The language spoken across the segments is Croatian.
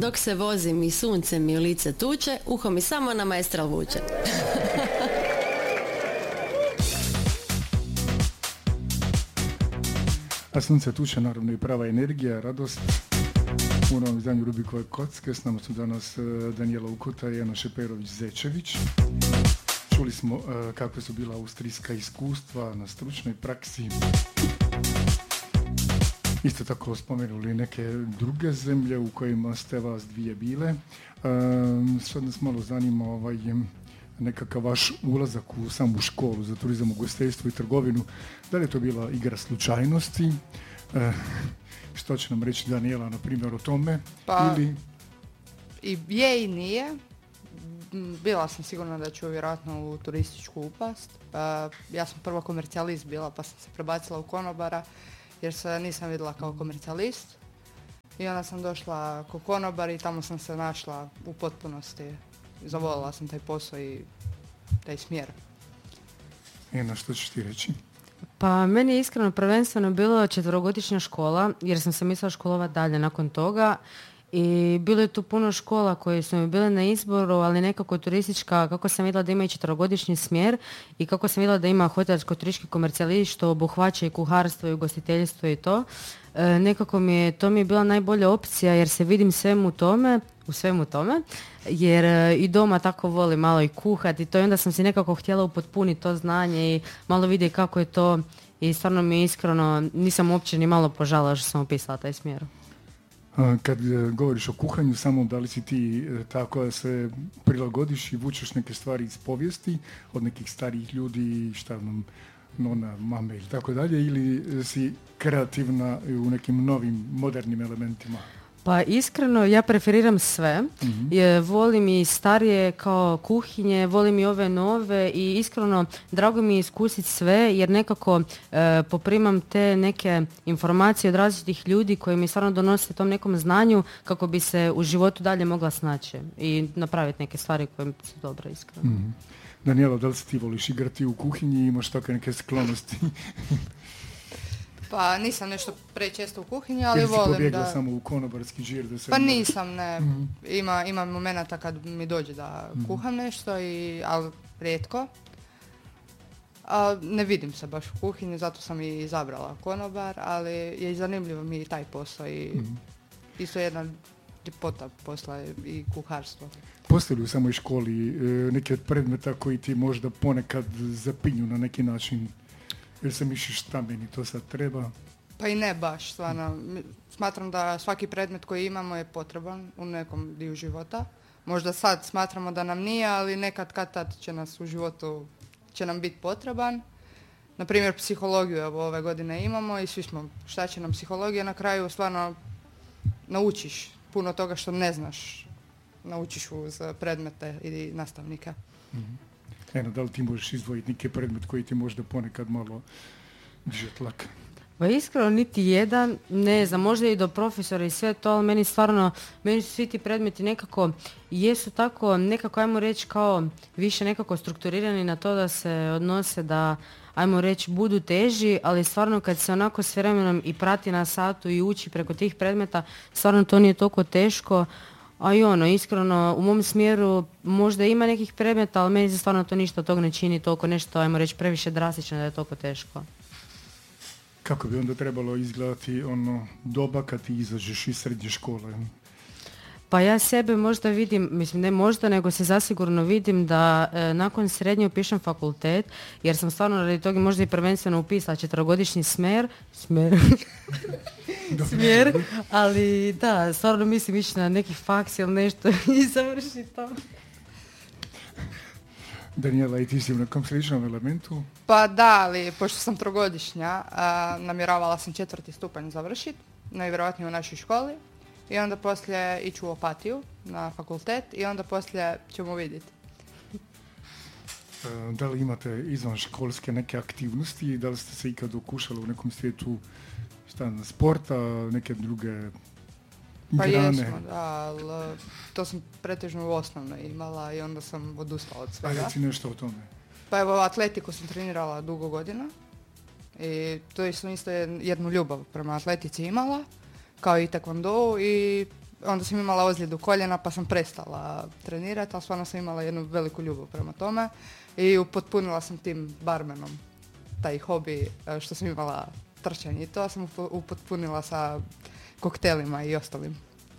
Dok se vozim i sunce mi u lice tuče, uho mi samo na Maestral vuče. A sunce tuče, naravno, i prava energija, radost. U novom izdanju Rubikove kocke s nama su danas Danijela Ukota i Ana Šeperović-Zečević. Čuli smo kakve su bila austrijska iskustva na stručnoj praksi. Isto tako spomenuli neke druge zemlje u kojima ste vas dvije bile. Sad nas malo zanima nekakav vaš ulazak u samu školu za turizam, ugostiteljstvo i trgovinu. Da li je to bila igra slučajnosti? Što će nam reći Danijela, na primjer, o tome? Pa, ili... i je i nije. Bila sam sigurna da ću vjerojatno u turističku upast. Ja sam prvo komercijalist bila, pa sam se prebacila u konobara, jer se nisam vidjela kao komercijalist. I onda sam došla kao konobar i tamo sam se našla u potpunosti. Zavolila sam taj posao i taj smjer. Ena, što ćeš ti reći? Pa meni je iskreno prvenstveno bilo 4-godišnja škola, jer sam se mislila školovati dalje nakon toga. I bilo je tu puno škola koje su mi bile na izboru, ali nekako turistička, kako sam vidjela da ima i 4-godišnji smjer i kako sam vidjela da ima hotelsko-turistički komercijalist što obuhvaća i kuharstvo i ugostiteljstvo i to. Nekako to mi je bila najbolja opcija jer se vidim u svemu tome, jer i doma tako volim malo i kuhati i to i onda sam si nekako htjela upotpuniti to znanje i malo vidjeti kako je to i stvarno mi je iskreno, nisam uopće ni malo požalila što sam upisala taj smjer. Kad govoriš o kuhanju, samo da li si ti tako da se prilagodiš i vučeš neke stvari iz povijesti od nekih starijih ljudi, šta nam, nona, mame ili tako dalje, ili si kreativna u nekim novim, modernim elementima? Pa iskreno, ja preferiram sve. Volim i starije kao kuhinje, volim i ove nove i iskreno, drago mi je iskusiti sve jer nekako poprimam te neke informacije od različitih ljudi koji mi stvarno donose tom nekom znanju kako bi se u životu dalje mogla snaći i napraviti neke stvari koje su dobre, iskreno. Danijela, da li si ti voliš igrati u kuhinji i imaš takve neke sklonosti? Pa nisam nešto prečesto u kuhinji, ali volim da... Jer si pobjegla samo u konobarski žir da se... Pa nisam, ne. Ima momenata kad mi dođe da kuham nešto, ali rijetko. Ne vidim se baš u kuhinji, zato sam i izabrala konobar, ali je zanimljivo mi i taj posao i isto jedna ljepota posla i kuharstvo. Postoji li u samoj školi neke od predmeta koji ti možda ponekad zapinju na neki način? Jer se misliš šta meni to sad treba? Pa i ne baš, stvarno. Smatram da svaki predmet koji imamo je potreban u nekom dio života. Možda sad smatramo da nam nije, ali nekad kad tad će nas u životu će nam biti potreban. Naprimjer, psihologiju ove godine imamo i svi smo, šta će nam psihologija, na kraju stvarno naučiš puno toga što ne znaš. Naučiš uz predmete i nastavnika. Eno, da li ti možeš izdvojiti neki predmet koji ti možda ponekad malo diže tlak? Pa iskreno niti jedan, ne znam, možda i do profesora i sve to, ali meni su svi ti predmeti nekako, jesu tako, nekako ajmo reći kao više nekako strukturirani na to da se odnose da, ajmo reći, budu teži, ali stvarno kad se onako s vremenom i prati na satu i uči preko tih predmeta, stvarno to nije toliko teško. A i iskreno, u mom smjeru možda ima nekih predmeta, ali meni se stvarno to ništa od toga ne čini toliko nešto, ajmo reći, previše drastično da je toliko teško. Kako bi onda trebalo izgledati doba kad ti izađeš iz srednje škole? Pa ja sebe možda vidim, mislim ne možda, nego se zasigurno vidim da nakon srednje upišem fakultet, jer sam stvarno radi toga možda i prvenstveno upisala 4-godišnji smjer, ali da, stvarno mislim ići na neki faks ili nešto i završiti to. Danijela, i ti si u nekom sličnom elementu? Pa da, ali pošto sam 3-godišnja, namjeravala sam 4. stupanj završiti, najvjerojatnije u našoj školi. I onda poslije ići u Opatiju na fakultet i onda poslije ćemo vidjeti. Da li imate izvan školske neke aktivnosti i da li ste se ikad okušali u nekom svijetu sporta, neke druge grane? Pa jesmo, da, ali to sam pretežno u osnovnoj imala i onda sam odustala od svega. A reci nešto o tome. Pa evo, atletiku sam trenirala dugo godina i to sam isto jednu ljubav prema atletici imala, kao i taekwondo i onda sam imala ozljedu koljena pa sam prestala trenirati, ali stvarno sam imala jednu veliku ljubav prema tome i upotpunila sam tim barmenom taj hobi što sam imala trčanje i to sam upotpunila sa koktelima i ostalim.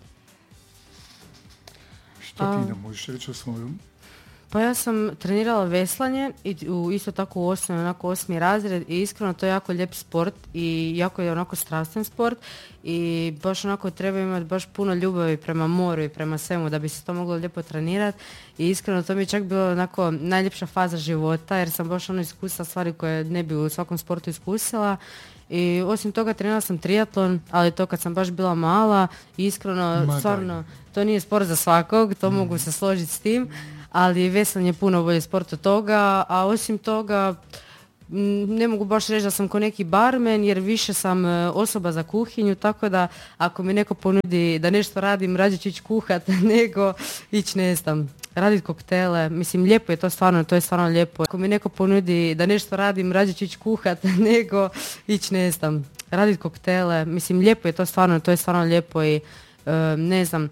Što ti nam možeš reći o svoju? Pa ja sam trenirala veslanje i isto tako u osmi razred i iskreno to je jako lijep sport i jako je onako strastan sport i baš onako treba imati baš puno ljubavi prema moru i prema svemu da bi se to moglo lijepo trenirati i iskreno to mi je čak bilo onako najljepša faza života jer sam baš iskusila stvari koje ne bi u svakom sportu iskusila. I osim toga trenirala sam triatlon, ali to kad sam baš bila mala i iskreno, stvarno, to nije sport za svakog, to mogu se složiti s tim, ali veslanje je puno bolji sport od toga, a osim toga ne mogu baš reći da sam ko neki barmen jer više sam osoba za kuhinju, tako da ako mi neko ponudi da nešto radim, rađe ću ići kuhat nego ići ne znam, raditi koktele, mislim lijepo je to je stvarno lijepo. Ako mi neko ponudi da nešto radim, rađe ću ići kuhat nego ići ne znam, raditi koktele, mislim lijepo je to je stvarno lijepo i ne znam,